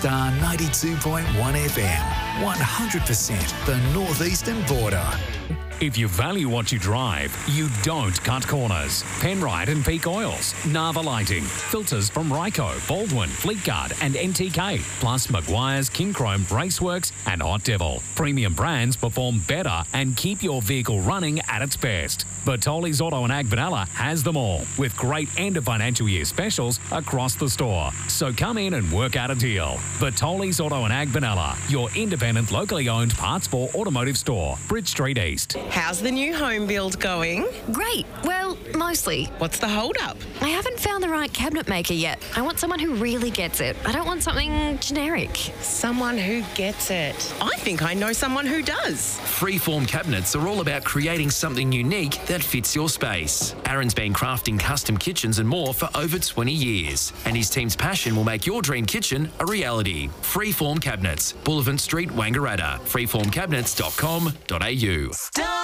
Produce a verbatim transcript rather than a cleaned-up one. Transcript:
Star ninety-two point one F M, one hundred percent the northeastern border. If you value what you drive, you don't cut corners. Penrite and Peak Oils, Nava Lighting, filters from Ryco, Baldwin, Fleetguard and N T K, plus Maguire's, King Chrome, Braceworks and Hot Devil. Premium brands perform better and keep your vehicle running at its best. Bertoli's Auto and Ag Vanilla has them all, with great end of financial year specials across the store. So come in and work out a deal. Bertoli's Auto and Ag Vanilla, your independent, locally owned parts for automotive store, Bridge Street East. How's the new home build going? Great. Well, mostly. What's the hold up? I haven't found the right cabinet maker yet. I want someone who really gets it. I don't want something generic. Someone who gets it. I think I know someone who does. Freeform cabinets are all about creating something unique that fits your space. Aaron's been crafting custom kitchens and more for over twenty years, and his team's passion will make your dream kitchen a reality. Freeform Cabinets, Bullivant Street, Wangaratta. freeform cabinets dot com dot a u.